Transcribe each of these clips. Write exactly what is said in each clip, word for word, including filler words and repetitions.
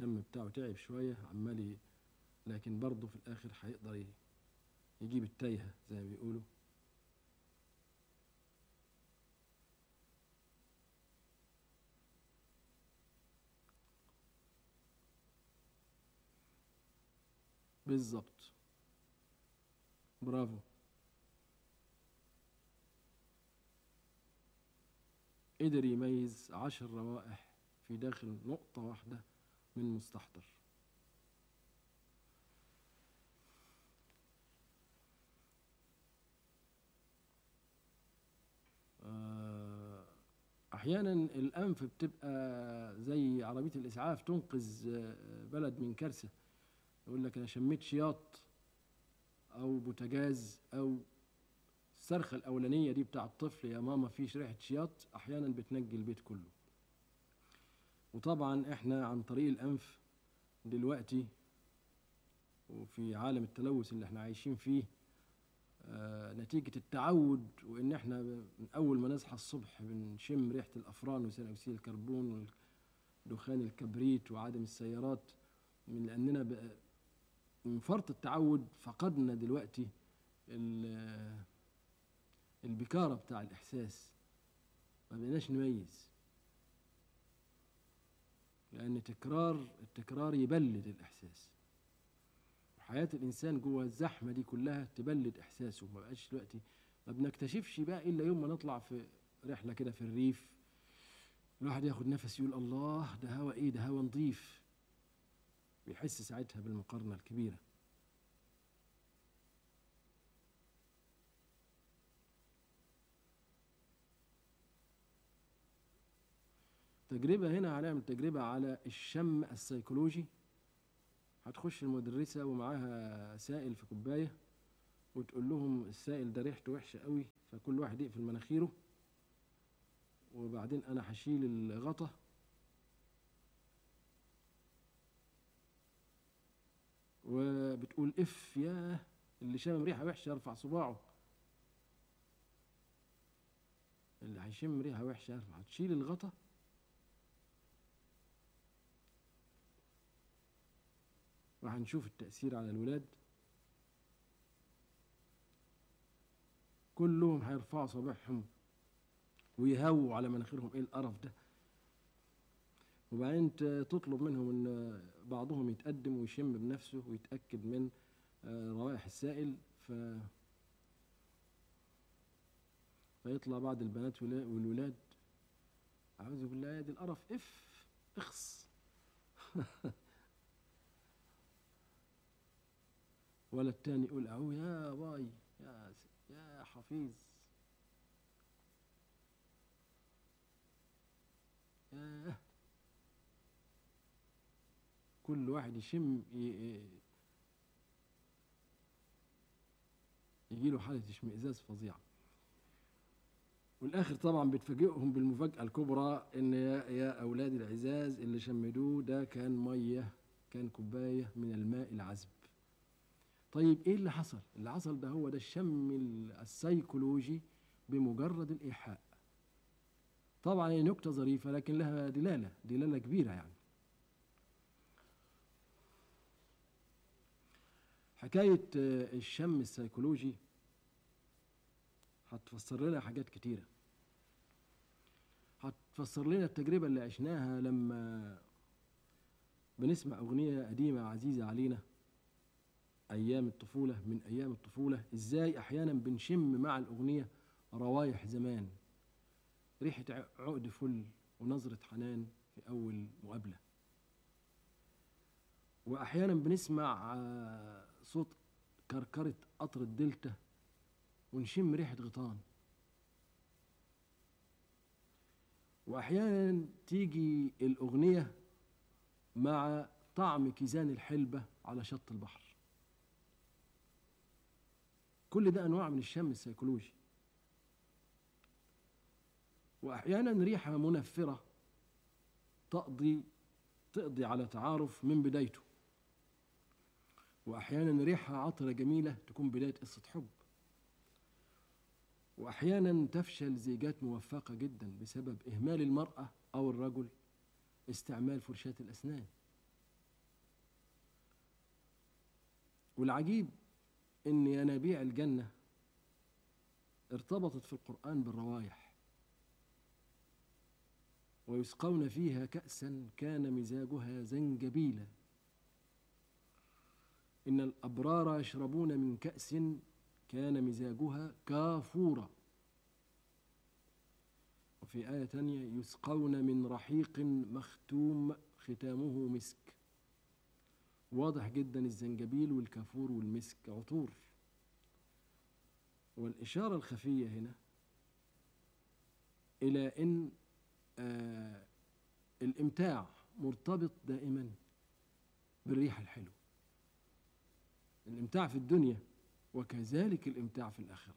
الشم بتاعه تعب شوية عمال ي- لكن برضه في الآخر هيقدر ي- يجيب التايهة زي ما بيقولوا. بالظبط. برافو. قدر يميز عشر روائح في داخل نقطة واحدة من مستحضر. آه، أحيانا الأنف بتبقى زي عربية الإسعاف تنقذ آه، بلد من كارثة. يقول لك أنا شميت شياط أو بوتاجاز أو الصرخة الأولانية دي بتاع الطفل يا ماما فيش ريحة شياط، أحيانا بتنجي البيت كله. وطبعا إحنا عن طريق الأنف دلوقتي وفي عالم التلوث اللي إحنا عايشين فيه، آه، نتيجة التعود وإن إحنا من أول ما نصحى الصبح بنشم ريحة الأفران وثاني أكسيد الكربون ودخان الكبريت وعدم السيارات، من لأننا بقى من فرط التعود فقدنا دلوقتي ال- البكارة بتاع الإحساس، ما بقيناش نميز، لأن تكرار التكرار يبلد الإحساس. وحياة الإنسان جوه الزحمة دي كلها تبلد إحساسه. ما بقاش دلوقتي ما بنكتشفش بقى إلا يوم ما نطلع في رحلة كده في الريف، الواحد ياخد نفس يقول الله ده هوا إيه، ده هوا نظيف، بيحس ساعتها بالمقارنة الكبيرة. تجربة هنا هنعمل تجربة على الشم السيكولوجي. هتخش المدرسة ومعاها سائل في كوباية وتقول لهم السائل ده ريحته وحشة قوي، فكل واحد يقفل مناخيره، وبعدين أنا هشيل الغطا وبتقول اف ياه اللي شامم ريحة وحشة يرفع صباعه، اللي هيشم ريحة وحشة يرفع. تشيل الغطا وهنشوف التأثير على الولاد، كلهم هيرفعوا صباعهم ويهووا على مناخيرهم، ايه القرف ده. وبعدين ت- تطلب منهم ان بعضهم يتقدم ويشم بنفسه ويتأكد من آه، روائح السائل، ف... فيطلع بعض البنات ولا- والولاد أعوذ بالله يا دي القرف اف اخص. ولا التاني يقول اهو يا باي يا س- يا حفيظ ياه. كل واحد يشم يجي له حالة اشمئزاز فظيعة. والآخر طبعا بتفاجئهم بالمفاجأة الكبرى إن يا, يا أولادي العزاز اللي شمدوه ده كان مية، كان كوباية من الماء العذب. طيب إيه اللي حصل؟ اللي حصل ده هو ده الشم السيكولوجي بمجرد الإيحاء. طبعا هي نكتة ظريفة لكن لها دلالة دلالة كبيرة يعني. حكاية آه، الشم السيكولوجي هتفسر لنا حاجات كتيرة. هتفسر لنا التجربة اللي عشناها لما بنسمع أغنية قديمة عزيزة علينا أيام الطفولة، من أيام الطفولة، إزاي أحيانا بنشم مع الأغنية روايح زمان، ريحة عقد فل ونظرة حنان في أول مقابلة. وأحيانا بنسمع آه، صوت كركرة قطر الدلتا ونشم ريحة غيطان. وأحيانا تيجي الأغنية مع طعم كيزان الحلبة على شط البحر. كل ده أنواع من الشم السيكولوجي. وأحيانا ريحة منفرة تقضي تقضي على تعارف من بدايته. وأحيانا ريحة عطرة جميلة تكون بداية قصة حب. وأحيانا تفشل زيجات موفقة جدا بسبب إهمال المرأة أو الرجل استعمال فرشاة الأسنان. والعجيب إن ينابيع الجنة ارتبطت في القرآن بالروائح، ويسقون فيها كأسا كان مزاجها زنجبيلا، إن الأبرار يشربون من كأس كان مزاجها كافورا. وفي آية تانية يسقون من رحيق مختوم ختامه مسك. واضح جدا الزنجبيل والكافور والمسك عطور. والإشارة الخفية هنا إلى أن آه الإمتاع مرتبط دائما بالريح الحلو. الإمتاع في الدنيا وكذلك الإمتاع في الآخرة،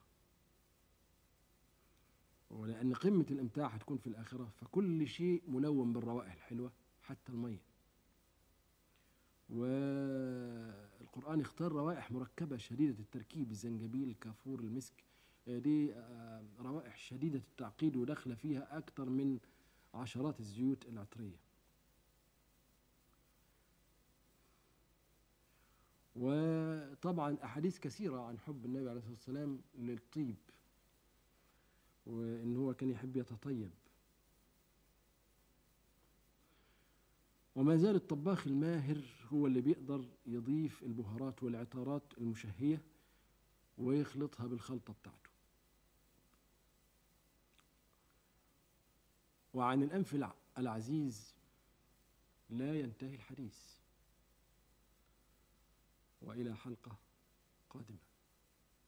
ولأن قمة الإمتاع هتكون في الآخرة، فكل شيء ملون بالروائح الحلوة حتى المية. والقرآن اختار روائح مركبة شديدة التركيب، الزنجبيل، الكافور، المسك. دي روائح شديدة التعقيد وداخلة فيها أكثر من عشرات الزيوت العطرية. وطبعا أحاديث كثيرة عن حب النبي عليه الصلاة والسلام للطيب، وإن هو كان يحب يتطيب. وما زال الطباخ الماهر هو اللي بيقدر يضيف البهارات والعطارات المشهية ويخلطها بالخلطة بتاعته. وعن الأنف العزيز لا ينتهي الحديث، وإلى حلقة قادمة.